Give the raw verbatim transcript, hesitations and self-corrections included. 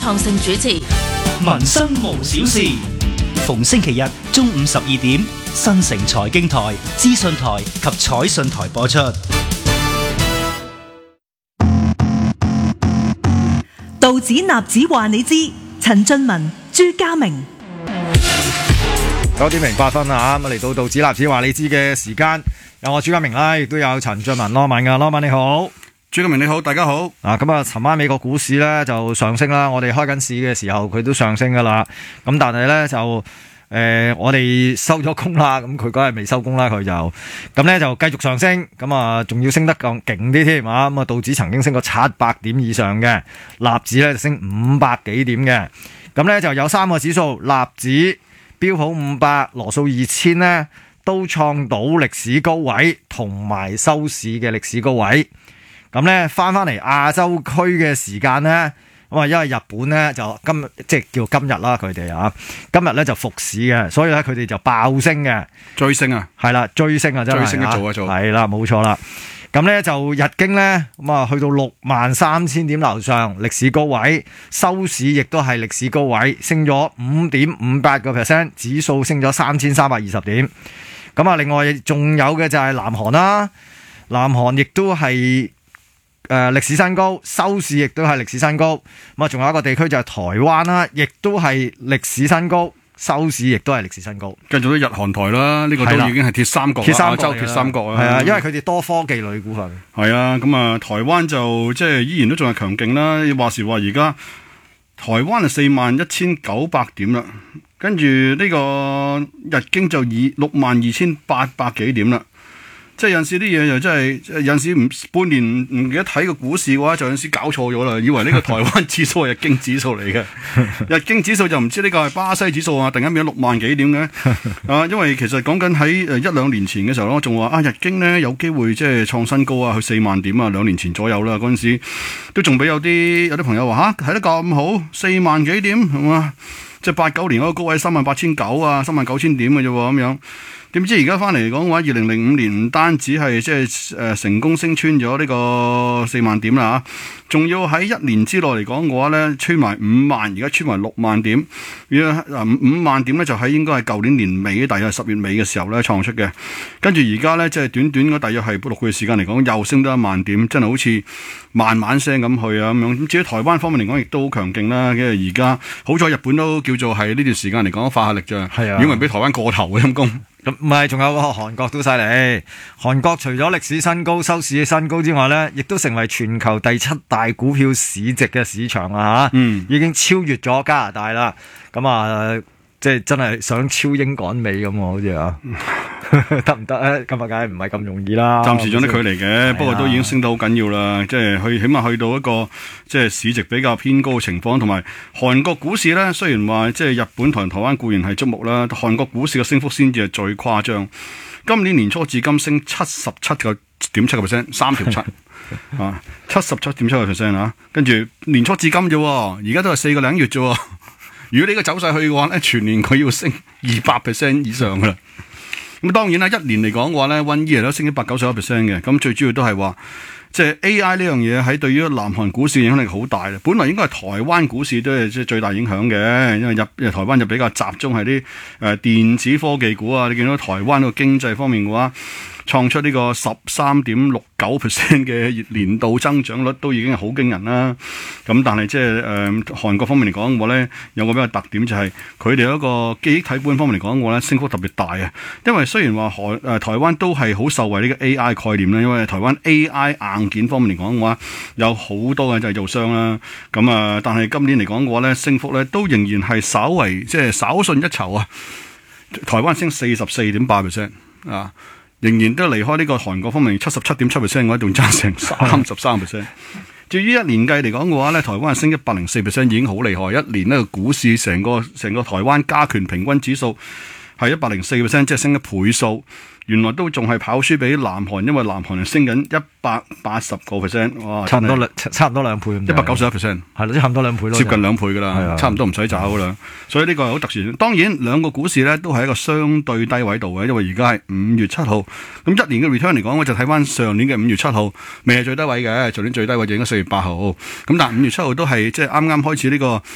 創盛主持。 民生無小事，逢星期日中午十二點，新城財經台、資訊台及彩訊台播出。 道指納指話你知，陳俊文、朱家明。 九點零八分啊！咁嚟到道指納指話你知嘅時間，有我朱家明啦，亦都有陳俊文羅文噶，羅文你好。 朱家明你好，大家好。 啊，咁啊，尋晚美國股市咧就上升啦。我哋開緊市嘅時候，佢都上升噶啦。咁但係咧就誒、呃，我哋收咗工啦。咁佢嗰日未收工啦，佢就咁咧就繼續上升。咁啊，仲要升得更勁啲添啊！咁啊，道指曾經升過七百點以上嘅，納指咧就升五百幾點嘅。咁咧就有三個指數，納指、標普五百、羅素二千咧都創到歷史高位，同埋收市嘅歷史高位。咁咧翻翻嚟亞洲區嘅時間咧，咁啊因為日本咧就今即係叫今日啦，佢哋啊今日咧就復市嘅，所以咧佢哋就爆升嘅， 追升啊， 係啦，追升啊真係， 追升一做一做， 係啦冇錯啦。咁咧就日經咧咁啊去到六萬三千點樓上，歷史高位，收市亦都係歷史高位，升咗五點五八個 percent， 指數升咗三千三百二十點。咁啊另外仲有嘅就係南韓啦，南韓亦都係。誒、呃、歷史新高，收市亦都係歷史新高。咁啊，仲有一個地區就係台灣啦，亦都係歷史新高，收市亦都係歷史新高。 跟住都日韓台啦，呢、這個都已經係鐵三角啦，亞洲鐵三角啊。 係啊，因為佢哋多科技類股份。 係啊，咁啊，台灣就即係依然都仲係強勁啦。話時話而家台灣係四萬一千九百點啦，跟住呢個日經就以六萬二千八百幾點啦。即係有陣時啲嘢又真係，有陣時唔半年唔記得睇個股市嘅話，就有陣時搞錯咗啦，以為呢個台灣指數係日經指數嚟嘅，日經指數就唔知呢個係巴西指數啊，突然間變咗六萬幾點嘅啊！因為其實講緊喺誒一兩年前嘅時候咯，仲話啊日經呢有機會即係創新高啊，去四萬點啊，兩年前左右啦，嗰陣時都仲俾有啲有啲朋友話嚇睇得咁好，四萬幾點係嘛？即係八九年嗰個高位三萬八千九啊，三萬九千點嘅啫喎咁樣。點知而家翻嚟嚟講嘅話，二零零五年唔單止係即係誒成功升穿咗呢個四萬點啦嚇，仲要喺一年之內嚟講嘅話咧，穿埋五萬，而家穿埋六萬點。而家嗱五萬點咧就喺應該係舊年年尾，大約係十月尾嘅時候咧創出嘅。跟住而家咧即係短短嗰大約係六個月時間嚟講，又升得一萬點，真係好似慢慢聲咁去啊咁樣。咁至於台灣方面嚟講，亦都好強勁啦。因為而家好彩日本都叫做係呢段時間嚟講發下力咋，係啊，以為俾台灣過頭嘅陰功。 咁唔係，仲有個韓國都犀利。韓國除咗歷史新高、收市嘅新高之外咧，亦都成為全球第七大股票市值嘅市場啊！嚇，嗯，已經超越咗加拿大啦。咁啊，即係真係想超英趕美咁喎，好似啊，得唔得咧？咁啊，梗係唔係咁容易啦。 暫時仲有啲距離嘅，不過都已經升得好緊要啦。即係去起碼去到一個即係市值比較偏高嘅情況，同埋韓國股市咧，雖然話即係日本同台灣固然係矚目啦，韓國股市嘅升幅先至係最誇張。今年年初至今升七十七個點七個 percent， 三條七啊，七十七點七個 percent 啊。跟住年初至今啫，而家都係四個零月啫。如果呢個走勢去嘅話咧，全年佢要升二百 percent 以上噶啦。咁當然啦，一年嚟講嘅話咧，one year都升一百九十一 percent 嘅。咁最主要都係話，即係 A I 呢樣嘢喺對於南韓股市影響力好大啦。本來應該係台灣股市都係即係最大影響嘅，因為入台灣就比較集中係啲誒電子科技股啊。你見到台灣個經濟方面嘅話，創出呢個十三點六九 percent 嘅年度增長率都已經係好驚人啦。咁但係即係誒韓國方面嚟講嘅話咧，有個比較特點就係佢哋一個記憶體本方面嚟講嘅話咧，升幅特別大啊。因為雖然話台誒台灣都係好受惠呢個 A I 概念啦，因為台灣 A I 硬件方面嚟講嘅話，有好多嘅製造商啦。咁啊，但係今年嚟講嘅話咧，升幅咧都仍然係稍為即係稍遜一籌啊。台灣升四十四點八 percent 啊。仍然都離開呢個韓國方面七十七點七 percent， 我仲爭成三十三 percent。至於一年計嚟講嘅話咧，台灣係升一百零四 percent 已經好厲害。一年呢個股市成個成個台灣加權平均指數係一百零四 percent， 即係升一倍數。原來都仲係跑輸俾南韓，因為南韓係升緊一百八十個 percent， 哇！ 差唔多兩差唔多兩倍咁， 一百九十一 percent， 係咯，即係差唔多兩倍咯， 接近兩倍噶啦，差唔多唔使找噶啦。所以呢個係好特殊。當然兩個股市咧都係一個相對低位度嘅，因為而家係五月七號，咁一年嘅 return 嚟講，我就睇翻上年嘅五月七號，未係最低位嘅，上年最低位就應該四月八號。咁但係五月七號都係即係啱啱開始呢個